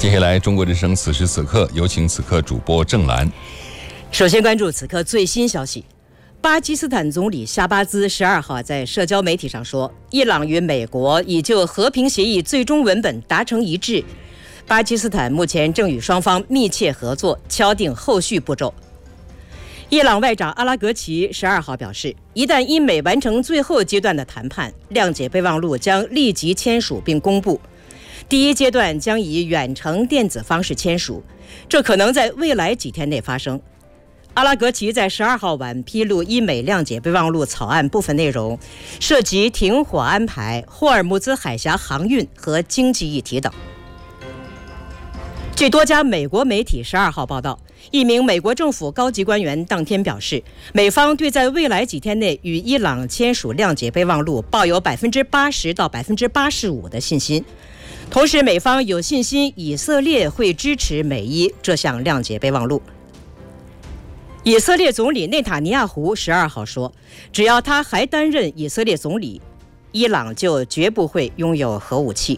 接下来，中国之声此时此刻有请此刻主播郑兰。 首先关注此刻最新消息。巴基斯坦总理夏巴兹12号在社交媒体上说，伊朗与美国已就和平协议最终文本达成一致，巴基斯坦目前正与双方密切合作，敲定后续步骤。伊朗外长阿拉格齐12号表示，一旦伊美完成最后阶段的谈判，谅解备忘录将立即签署并公布。第一阶段将以远程电子方式签署，这可能在未来几天内发生。阿拉格齐在12号晚披露伊美谅解备忘录草案部分内容，涉及停火安排、霍尔木兹海峡航运和经济议题等。据多家美国媒体12号报道，一名美国政府高级官员当天表示，美方对在未来几天内与伊朗签署谅解备忘录抱有80%到85%的信心。同时，美方有信心以色列会支持美伊这项谅解备忘录。以色列总理内塔尼亚胡12号说，只要他还担任以色列总理，伊朗就绝不会拥有核武器。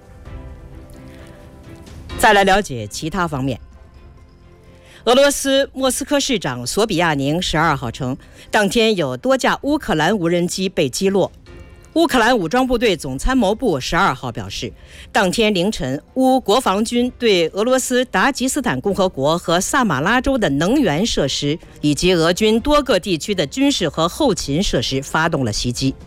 再来了解其他方面。俄罗斯莫斯科市长索比亚宁12号称，当天有多架乌克兰无人机被击落。乌克兰武装部队总参谋部12号表示，当天凌晨，乌国防军对俄罗斯达吉斯坦共和国和萨马拉州的能源设施以及俄军多个地区的军事和后勤设施发动了袭击。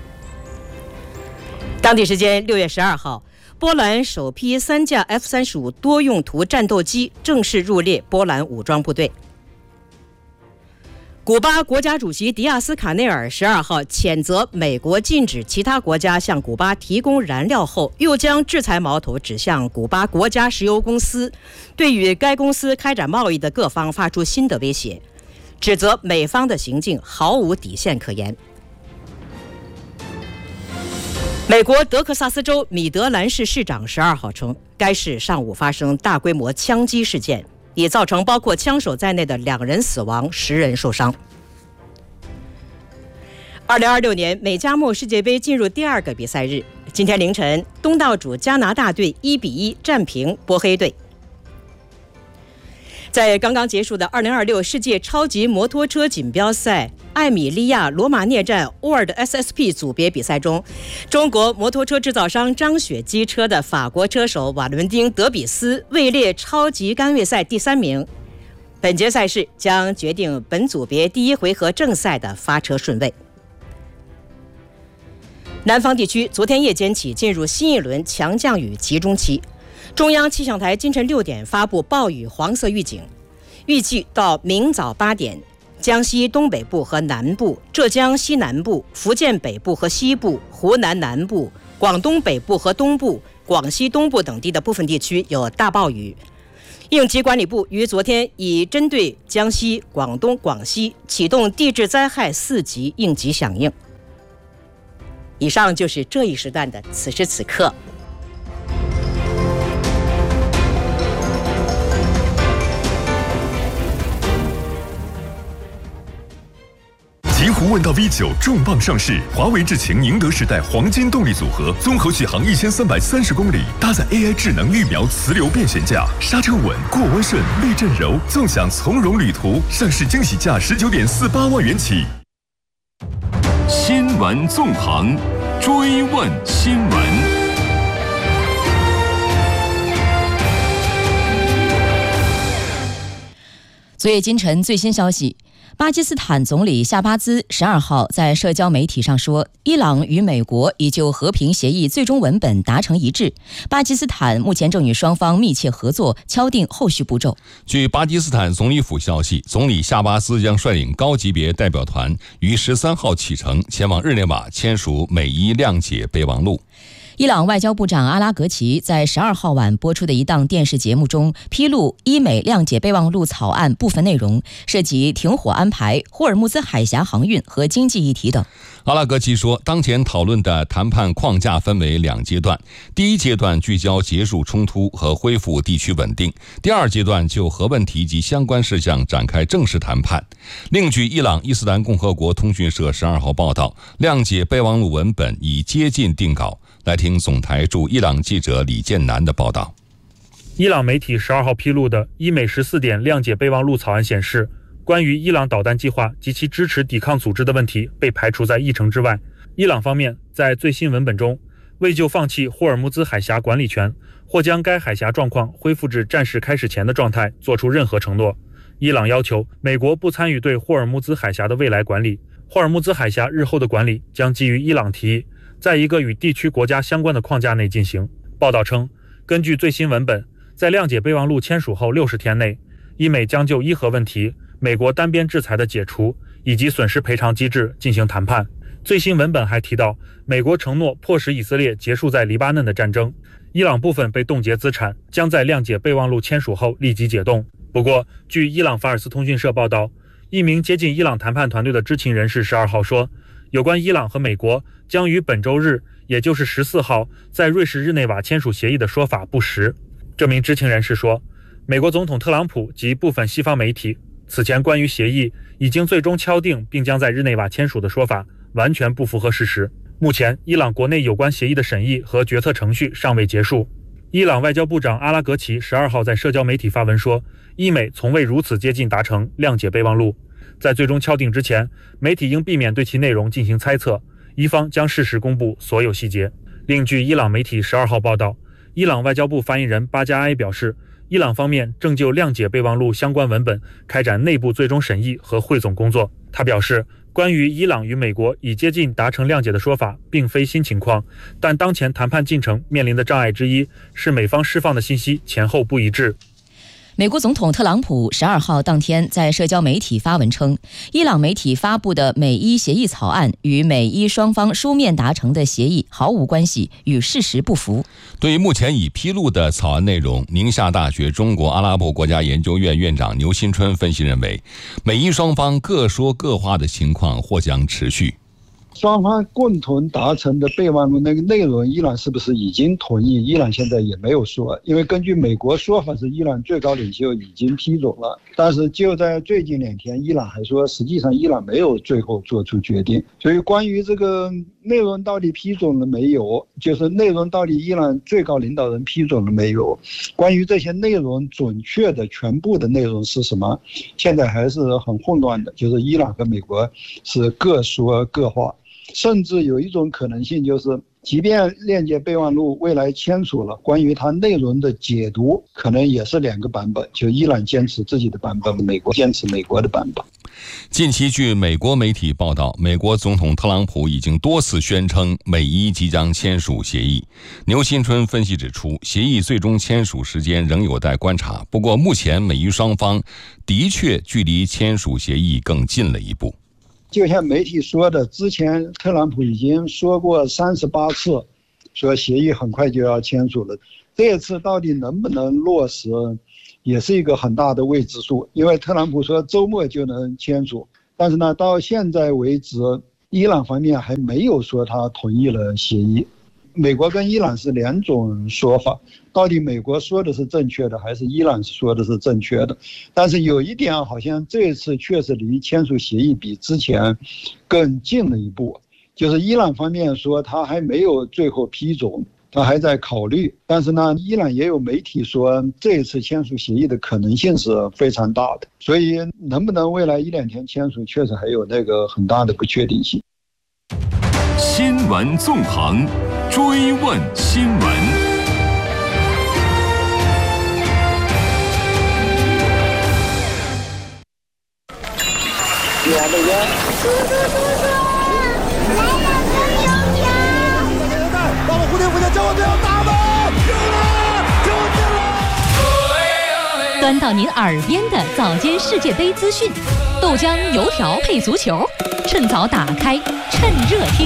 当地时间6月12号，波兰首批3架 F-35多用途战斗机正式入列波兰武装部队。古巴国家主席迪亚斯卡内尔12号谴责美国禁止其他国家向古巴提供燃料后，又将制裁矛头指向古巴国家石油公司，对与该公司开展贸易的各方发出新的威胁，指责美方的行径毫无底线可言。美国德克萨斯州米德兰市市长12号称，该市上午发生大规模枪击事件，已造成包括枪手在内的2人死亡，10人受伤。2026年美加墨世界杯进入第2个比赛日，今天凌晨，东道主加拿大队1-1战平波黑队。在刚刚结束的2026世界超级摩托车锦标赛艾米利亚罗马涅站 World SSP 组别比赛中，中国摩托车制造商张雪机车的法国车手瓦伦丁·德比斯位列超级杆位赛第3名。本届赛事将决定本组别第1回合正赛的发车顺位。南方地区昨天夜间起进入新一轮强降雨集中期，中央气象台今晨6点发布暴雨黄色预警，预计到明早8点，江西东北部和南部、浙江西南部、福建北部和西部、湖南南部、广东北部和东部、广西东部等地的部分地区有大暴雨。应急管理部于昨天已针对江西、广东、广西启动地质灾害4级应急响应。以上就是这一时段的此时此刻。 极狐问道 V9 重磅上市，华为智擎宁德时代黄金动力组合，综合续航1330公里，搭载 AI 智能预瞄磁流变悬架，刹车稳，过弯顺，避震柔，纵享从容旅途。上市惊喜价19.48万元起。 新闻纵横，追问新闻。 昨夜今晨最新消息，巴基斯坦总理夏巴兹12号在社交媒体上说，伊朗与美国已就和平协议最终文本达成一致，巴基斯坦目前正与双方密切合作，敲定后续步骤。 据巴基斯坦总理府消息，总理夏巴兹将率领高级别代表团于13号启程，前往日内瓦签署美伊谅解备忘录。 伊朗外交部长阿拉格齐在12号晚播出的一档电视节目中披露伊美谅解备忘录草案部分内容，涉及停火安排、霍尔木兹海峡航运和经济议题等。 阿拉格齐说，当前讨论的谈判框架分为2阶段，第一阶段聚焦结束冲突和恢复地区稳定，第二阶段就核问题及相关事项展开正式谈判。另据伊朗伊斯兰共和国通讯社12号报道，谅解备忘录文本已接近定稿。来听总台驻伊朗记者李建南的报道。 伊朗媒体12号披露的伊美14点谅解备忘录草案显示，关于伊朗导弹计划及其支持抵抗组织的问题被排除在议程之外。伊朗方面在最新文本中未就放弃霍尔木兹海峡管理权或将该海峡状况恢复至战事开始前的状态做出任何承诺。伊朗要求美国不参与对霍尔木兹海峡的未来管理，霍尔木兹海峡日后的管理将基于伊朗提议，在一个与地区国家相关的框架内进行。报道称，根据最新文本，在谅解备忘录签署后60天内，伊美将就伊核问题、美国单边制裁的解除以及损失赔偿机制进行谈判。最新文本还提到，美国承诺迫使以色列结束在黎巴嫩的战争，伊朗部分被冻结资产将在谅解备忘录签署后立即解冻。不过，据伊朗法尔斯通讯社报道，一名接近伊朗谈判团队的知情人士12号说，有关伊朗和美国将于本周日，也就是14号，在瑞士日内瓦签署协议的说法不实。这名知情人士说，美国总统特朗普及部分西方媒体此前关于协议已经最终敲定并将在日内瓦签署的说法完全不符合事实。目前，伊朗国内有关协议的审议和决策程序尚未结束。伊朗外交部长阿拉格齐12号在社交媒体发文说，伊美从未如此接近达成谅解备忘录。在最终敲定之前，媒体应避免对其内容进行猜测，伊方将适时公布所有细节。另据伊朗媒体12号报道，伊朗外交部发言人巴加埃表示，伊朗方面正就谅解备忘录相关文本开展内部最终审议和汇总工作。他表示，关于伊朗与美国已接近达成谅解的说法并非新情况，但当前谈判进程面临的障碍之一是美方释放的信息前后不一致。 美国总统特朗普12号当天在社交媒体发文称，伊朗媒体发布的美伊协议草案与美伊双方书面达成的协议毫无关系，与事实不符。 对于目前已披露的草案内容，宁夏大学中国阿拉伯国家研究院院长牛新春分析认为，美伊双方各说各话的情况或将持续。 双方共同达成的备忘录那个内容，伊朗是不是已经同意？伊朗现在也没有说，因为根据美国说法是伊朗最高领袖已经批准了，但是就在最近2天，伊朗还说实际上伊朗没有最后做出决定。所以关于这个内容到底批准了没有，就是内容到底伊朗最高领导人批准了没有，关于这些内容准确的全部的内容是什么，现在还是很混乱的，就是伊朗和美国是各说各话。甚至有一种可能性，就是即便谅解备忘录未来签署了，关于它内容的解读可能也是2个版本，就伊朗坚持自己的版本，美国坚持美国的版本。 近期据美国媒体报道，美国总统特朗普已经多次宣称美伊即将签署协议。牛新春分析指出，协议最终签署时间仍有待观察，不过目前美伊双方的确距离签署协议更近了一步。 就像媒体说的，之前特朗普已经说过38次，说协议很快就要签署了。这次到底能不能落实，也是一个很大的未知数。因为特朗普说周末就能签署，但是呢，到现在为止，伊朗方面还没有说他同意了协议。美国跟伊朗是2种说法，到底美国说的是正确的，还是伊朗说的是正确的？但是有一点，好像这次确实离签署协议比之前更近了一步，就是伊朗方面说他还没有最后批准，他还在考虑。但是呢，伊朗也有媒体说这次签署协议的可能性是非常大的，所以能不能未来1-2天签署，确实还有那个很大的不确定性。 新闻纵横，追问新闻。 到了蝴蝶附近，叫我不要打吧！进了，进了！ 端到您耳边的早间世界杯资讯，豆浆油条配足球，趁早打开，趁热听。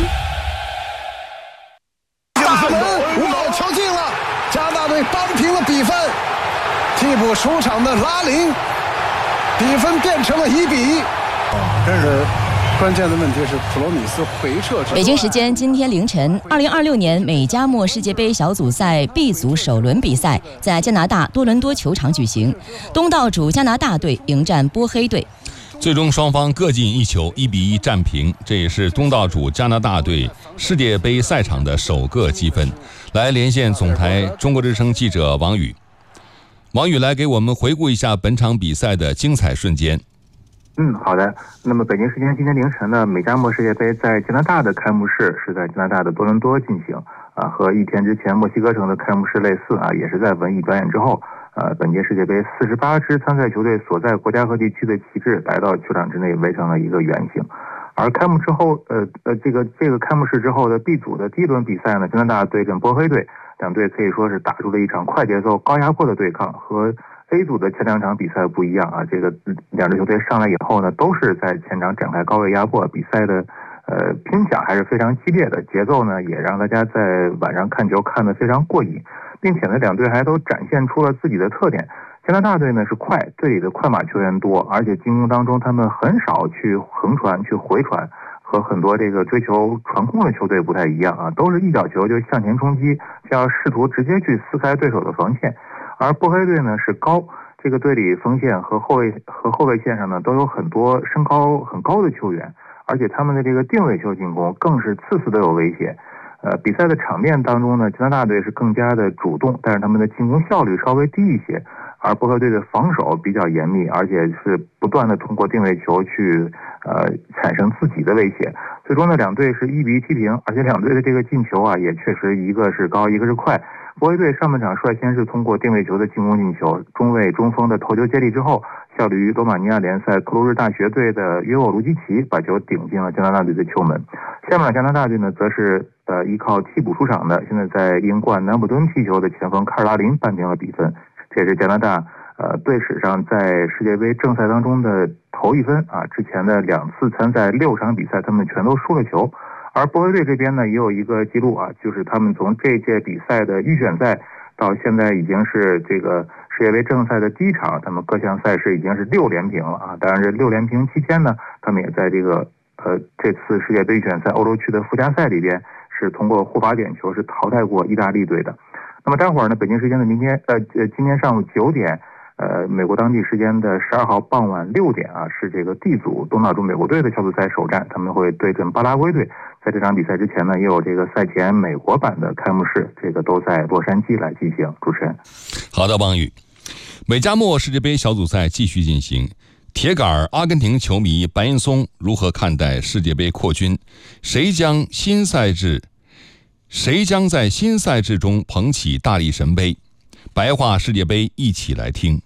大门，哇，敲进了！加拿大队扳平了比分。替补出场的拉林，比分变成了1-1。但是关键的问题是普罗米斯回撤。 北京时间今天凌晨，2026年美加墨世界杯小组赛 B 组首轮比赛在加拿大多伦多球场举行，东道主加拿大队迎战波黑队。 最终双方各进1球，1-1战平，这也是东道主加拿大队世界杯赛场的首个积分。来连线总台中国之声记者王宇。 王宇来给我们回顾一下本场比赛的精彩瞬间。 好的。那么北京时间今天凌晨呢，美加墨世界杯在加拿大的开幕式是在加拿大的多伦多进行和一天之前墨西哥城的开幕式类似也是在文艺表演之后，本届世界杯48支参赛球队所在国家和地区的旗帜来到球场之内围成了一个圆形。而开幕之后，这个开幕式之后的 B 组的第一轮比赛呢，加拿大对阵波黑队，两队可以说是打出了一场快节奏、高压迫的对抗。和 A 组的前2场比赛不一样这个两支球队上来以后呢，都是在前场展开高位压迫，比赛的拼抢还是非常激烈的，节奏呢也让大家在晚上看球看得非常过瘾，并且呢两队还都展现出了自己的特点。加拿大队呢是快，队里的快马球员多，而且进攻当中他们很少去横传去回传，和很多这个追求传控的球队不太一样都是一脚球就向前冲击，就要试图直接去撕开对手的防线。而波黑队呢是高，这个队里锋线和后卫线上呢都有很多身高很高的球员，而且他们的这个定位球进攻更是次次都有威胁。比赛的场面当中呢，加拿大队是更加的主动，但是他们的进攻效率稍微低一些，而波黑队的防守比较严密，而且是不断的通过定位球去产生自己的威胁。最终呢，两队是1比1踢平，而且两队的这个进球也确实一个是高，一个是快。波黑队上半场率先是通过定位球的进攻进球，中卫中锋的头球接力之后，效力于罗马尼亚联赛克鲁日大学队的约沃卢基奇把球顶进了加拿大队的球门。下面加拿大队呢则是依靠替补出场的现在在英冠南普敦踢球的前锋卡尔拉林扳平了比分，这也是加拿大队史上在世界杯正赛当中的头1分之前的2次参赛6场比赛他们全都输了球。而波黑队这边呢也有一个记录就是他们从这届比赛的预选赛到现在已经是这个世界杯正赛的第1场，他们各项赛事已经是6连平了当然这6连平期间呢，他们也在这个这次世界杯预选赛欧洲区的附加赛里边是通过护罚点球是淘汰过意大利队的。那么待会儿呢，北京时间的今天上午9点，美国当地时间的12号傍晚6点是这个 D 组东道主美国队的小组赛首战，他们会对阵巴拉圭队。在这场比赛之前呢，也有这个赛前美国版的开幕式，这个都在洛杉矶来进行。主持人， 好的，王宇。美加墨世界杯小组赛继续进行，铁杆阿根廷球迷白岩松如何看待世界杯扩军？谁将在新赛制中捧起大力神杯？白话世界杯，一起来听。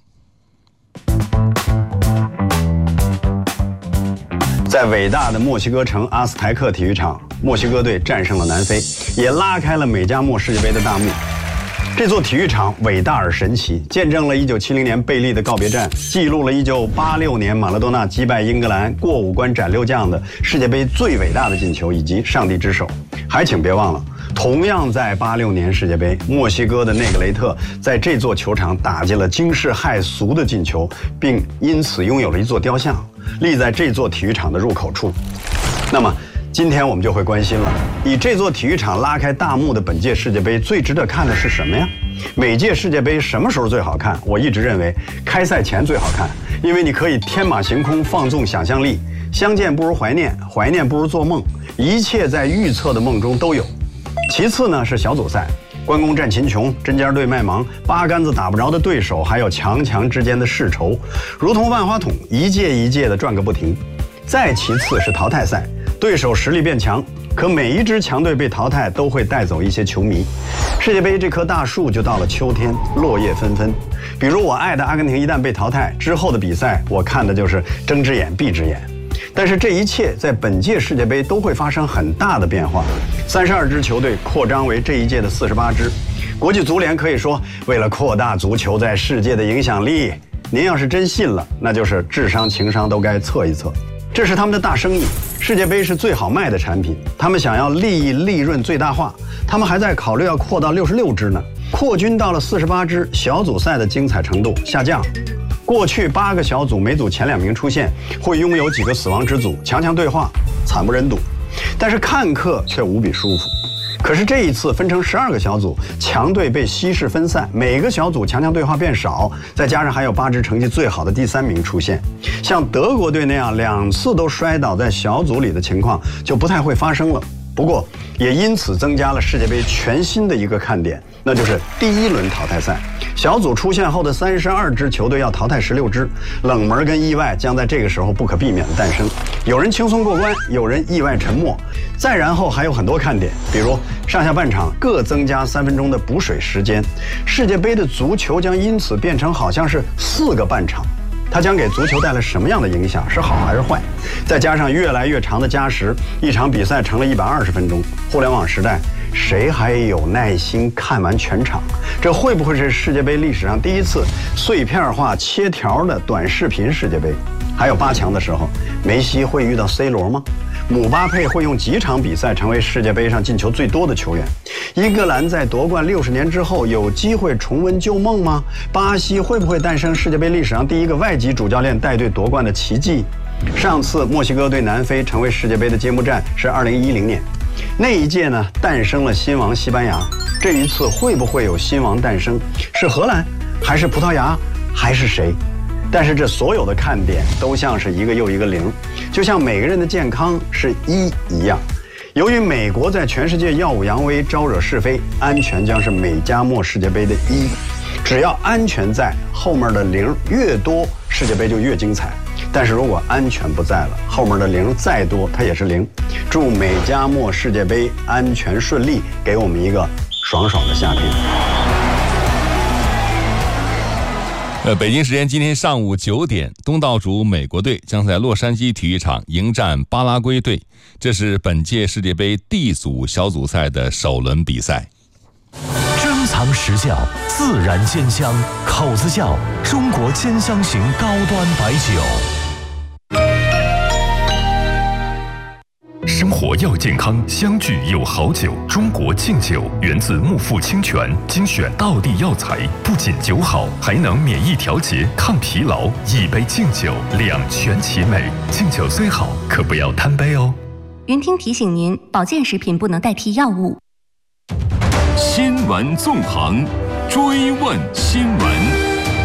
在伟大的墨西哥城阿斯台克体育场，墨西哥队战胜了南非，也拉开了美加墨世界杯的大幕。这座体育场伟大而神奇，见证了1970年贝利的告别战，记录了1986年马拉多纳击败英格兰过5关斩6将的世界杯最伟大的进球，以及上帝之手。还请别忘了，同样在86年世界杯，墨西哥的内格雷特在这座球场打进了惊世骇俗的进球，并因此拥有了一座雕像，立在这座体育场的入口处。那么今天我们就会关心了，以这座体育场拉开大幕的本届世界杯最值得看的是什么呀？每届世界杯什么时候最好看？我一直认为开赛前最好看，因为你可以天马行空，放纵想象力，相见不如怀念，怀念不如做梦，一切在预测的梦中都有。其次呢是小组赛，关公战秦琼，针尖对麦芒，八竿子打不着的对手，还有强强之间的世仇，如同万花筒，一届一届的转个不停。再其次是淘汰赛，对手实力变强，可每一支强队被淘汰都会带走一些球迷。世界杯这棵大树就到了秋天，落叶纷纷。比如我爱的阿根廷一旦被淘汰之后的比赛，我看的就是睁只眼闭只眼。但是这一切在本届世界杯都会发生很大的变化，32支球队扩张为这一届的48支。国际足联可以说，为了扩大足球在世界的影响力，您要是真信了，那就是智商情商都该测一测。这是他们的大生意，世界杯是最好卖的产品，他们想要利润最大化，他们还在考虑要扩到66支呢。扩军到了48支，小组赛的精彩程度下降。过去8个小组，每组前2名出现，会拥有几个死亡之组，强强对话，惨不忍睹。但是看客却无比舒服。可是这一次分成12个小组，强队被稀释分散，每个小组强强对话变少，再加上还有8支成绩最好的第3名出现，像德国队那样2次都摔倒在小组里的情况就不太会发生了。 不过，也因此增加了世界杯全新的一个看点，那就是第1轮淘汰赛。小组出线后的32支球队要淘汰16支，冷门跟意外将在这个时候不可避免的诞生。有人轻松过关，有人意外沉没。再然后还有很多看点，比如上下半场各增加3分钟的补水时间，世界杯的足球将因此变成好像是4个半场。它将给足球带来什么样的影响？是好还是坏？再加上越来越长的加时，一场比赛成了120分钟。互联网时代，谁还有耐心看完全场？这会不会是世界杯历史上第一次碎片化切条的短视频世界杯？还有8强的时候，梅西会遇到 C 罗吗？姆巴佩会用几场比赛成为世界杯上进球最多的球员？英格兰在夺冠60年之后有机会重温旧梦吗？巴西会不会诞生世界杯历史上第一个外籍主教练带队夺冠的奇迹？上次墨西哥对南非成为世界杯的揭幕战是2010年，那一届呢诞生了新王西班牙。这一次会不会有新王诞生？是荷兰还是葡萄牙还是谁？但是这所有的看点都像是一个又一个0，就像每个人的健康是1一样。由于美国在全世界耀武扬威，招惹是非，安全将是美加墨世界杯的1。只要安全在，后面的0越多，世界杯就越精彩。但是如果安全不在了，后面的0再多，它也是0。祝美加墨世界杯安全顺利，给我们一个爽爽的夏天。 北京时间今天上午9点，东道主美国队将在洛杉矶体育场迎战巴拉圭队，这是本届世界杯 D 组小组赛的首轮比赛。 珍藏实窖，自然鲜香，口子窖中国兼香型高端白酒。 生活要健康，相聚有好酒。中国敬酒源自木富清泉，精选道地药材，不仅酒好，还能免疫调节、抗疲劳。一杯敬酒，两全其美。敬酒虽好，可不要贪杯哦。 云听提醒您，保健食品不能代替药物。 新闻纵横，追问新闻。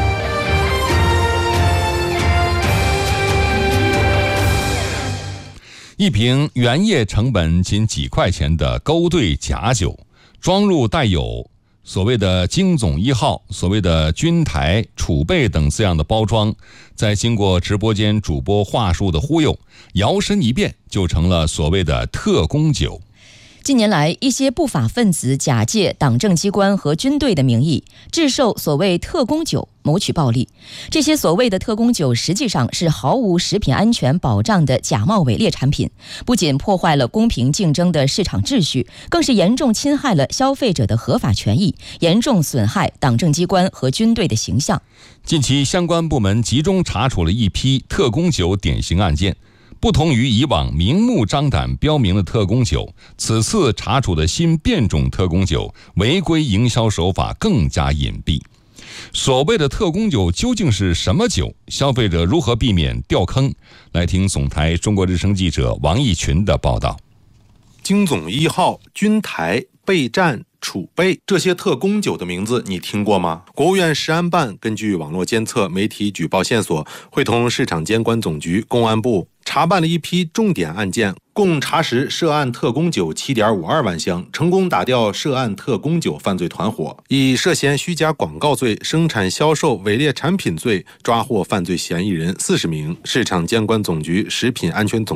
一瓶原液成本仅几块钱的勾兑假酒，装入带有所谓的京总1号、所谓的军台、储备等字样的包装，在经过直播间主播话术的忽悠，摇身一变就成了所谓的特供酒。 近年来，一些不法分子假借党政机关和军队的名义，制售所谓特供酒，谋取暴利。这些所谓的特供酒实际上是毫无食品安全保障的假冒伪劣产品，不仅破坏了公平竞争的市场秩序，更是严重侵害了消费者的合法权益，严重损害党政机关和军队的形象。 近期，相关部门集中查处了一批特供酒典型案件。不同于以往明目张胆标明的特供酒，此次查处的新变种特供酒违规营销手法更加隐蔽。所谓的特供酒究竟是什么酒？消费者如何避免掉坑？来听总台中国之声记者王义群的报道。 京总1号、军台、备战、储备这些特供酒的名字你听过吗？国务院食安办根据网络监测、媒体举报线索，会同市场监管总局、公安部查办了一批重点案件，共查实涉案特供酒 7.52 万箱，成功打掉涉案特供酒犯罪团伙，以涉嫌虚假广告罪、生产销售伪劣产品罪抓获犯罪嫌疑人40名。市场监管总局食品安全总